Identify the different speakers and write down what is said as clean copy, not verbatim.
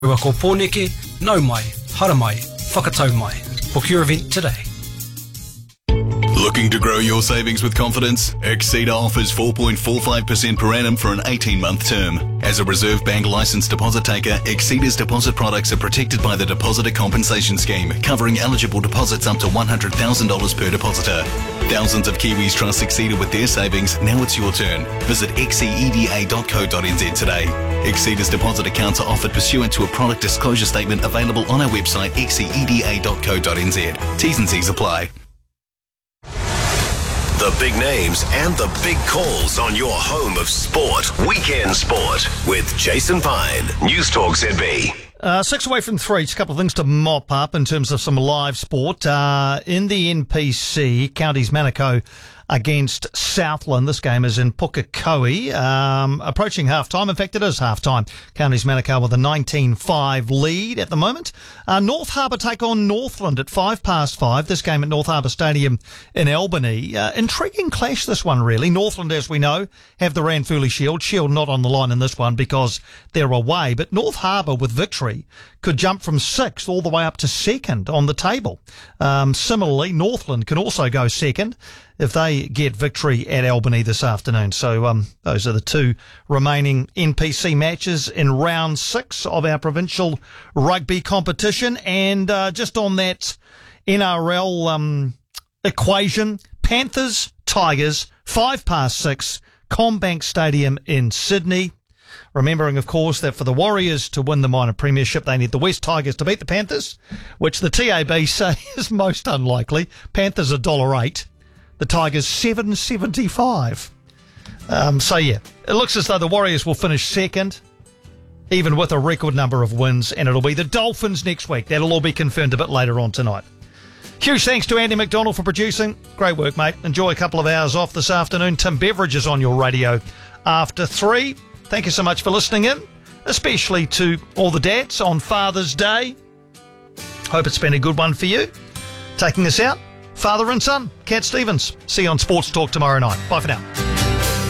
Speaker 1: Ua ko pōneke, nau mai, hara mai, whakatau mai. Book your event today.
Speaker 2: Looking to grow your savings with confidence? Exceeder offers 4.45% per annum for an 18-month term. As a Reserve Bank licensed deposit taker, Exceeder's deposit products are protected by the Depositor Compensation Scheme, covering eligible deposits up to $100,000 per depositor. Thousands of Kiwis trust Exceeder with their savings. Now it's your turn. Visit xceda.co.nz today. Exceeder's deposit accounts are offered pursuant to a product disclosure statement available on our website xceda.co.nz. T's and C's apply.
Speaker 3: The big names and the big calls on your home of sport. Weekend Sport with Jason Pine. News Talk ZB.
Speaker 4: 6 away from 3. Just a couple of things to mop up in terms of some live sport. In the NPC, Counties Manukau against Southland. This game is in Pukekohe. Approaching half-time. In fact, it is half-time. Counties Manukau with a 19-5 lead at the moment. North Harbour take on Northland at 5:05. This game at North Harbour Stadium in Albany. Intriguing clash, this one, really. Northland, as we know, have the Ranfurly Shield. Shield not on the line in this one because they're away. But North Harbour, with victory, could jump from 6th all the way up to 2nd on the table. Similarly, Northland can also go 2nd if they get victory at Albany this afternoon. So those are the two remaining NPC matches in round 6 of our provincial rugby competition. And just on that NRL equation, Panthers, Tigers, 6:05, CommBank Stadium in Sydney. Remembering, of course, that for the Warriors to win the minor premiership, they need the West Tigers to beat the Panthers, which the TAB say is most unlikely. Panthers $1.08. The Tigers $7.75. So yeah, it looks as though the Warriors will finish 2nd, even with a record number of wins, and it'll be the Dolphins next week. That'll all be confirmed a bit later on tonight. Huge thanks to Andy McDonald for producing. Great work, mate. Enjoy a couple of hours off this afternoon. Tim Beveridge is on your radio after 3. Thank you so much for listening in, especially to all the dads on Father's Day. Hope it's been a good one for you. Taking us out, father and son, Cat Stevens. See you on Sports Talk tomorrow night. Bye for now.